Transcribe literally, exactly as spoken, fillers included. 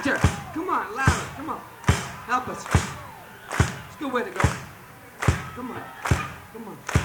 Faster! Come on, louder. Come on. Help us. It's a good way to go. Come on. Come on.